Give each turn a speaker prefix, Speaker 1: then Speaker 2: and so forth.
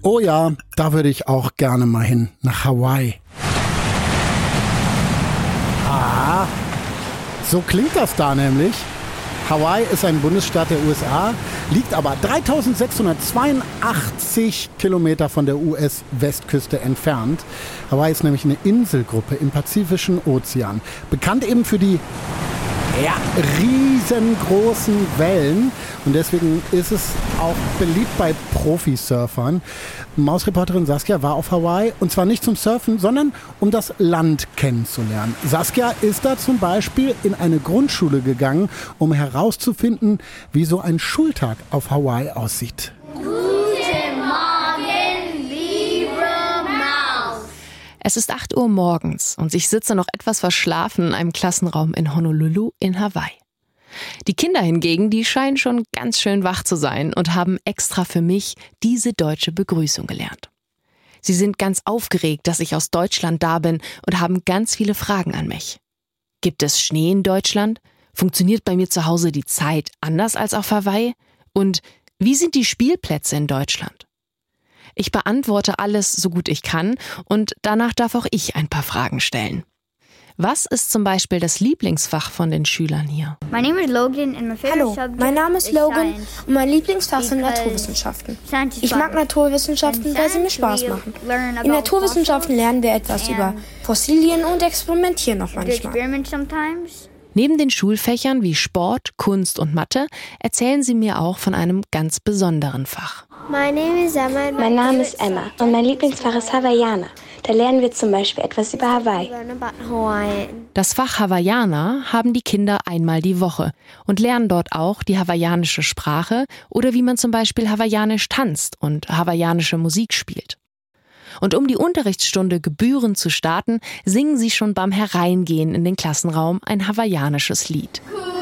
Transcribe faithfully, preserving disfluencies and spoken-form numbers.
Speaker 1: Oh ja, da würde ich auch gerne mal hin, nach Hawaii. Ah, so klingt das da nämlich. Hawaii ist ein Bundesstaat der U S A, liegt aber dreitausendsechshundertzweiundachtzig Kilometer von der U S-Westküste entfernt. Hawaii ist nämlich eine Inselgruppe im Pazifischen Ozean. Bekannt eben für die ja, riesengroßen Wellen. Und deswegen ist es auch beliebt bei Profisurfern. Mausreporterin Saskia war auf Hawaii und zwar nicht zum Surfen, sondern um das Land kennenzulernen. Saskia ist da zum Beispiel in eine Grundschule gegangen, um herauszufinden, wie so ein Schultag auf Hawaii aussieht.
Speaker 2: Es ist acht Uhr morgens und ich sitze noch etwas verschlafen in einem Klassenraum in Honolulu in Hawaii. Die Kinder hingegen, die scheinen schon ganz schön wach zu sein und haben extra für mich diese deutsche Begrüßung gelernt. Sie sind ganz aufgeregt, dass ich aus Deutschland da bin und haben ganz viele Fragen an mich. Gibt es Schnee in Deutschland? Funktioniert bei mir zu Hause die Zeit anders als auf Hawaii? Und wie sind die Spielplätze in Deutschland? Ich beantworte alles so gut ich kann und danach darf auch ich ein paar Fragen stellen. Was ist zum Beispiel das Lieblingsfach von den Schülern hier?
Speaker 3: Hallo, mein Name ist Logan und mein Lieblingsfach sind Naturwissenschaften. Ich mag Naturwissenschaften, weil sie mir Spaß machen. In Naturwissenschaften lernen wir etwas über Fossilien und experimentieren auch manchmal.
Speaker 2: Neben den Schulfächern wie Sport, Kunst und Mathe erzählen sie mir auch von einem ganz besonderen Fach.
Speaker 4: Mein Name ist Emma und mein Lieblingsfach ist Hawaiianer. Da lernen wir zum Beispiel etwas über Hawaii.
Speaker 2: Das Fach Hawaiianer haben die Kinder einmal die Woche und lernen dort auch die hawaiianische Sprache oder wie man zum Beispiel hawaiianisch tanzt und hawaiianische Musik spielt. Und um die Unterrichtsstunde gebührend zu starten, singen sie schon beim Hereingehen in den Klassenraum ein hawaiianisches Lied.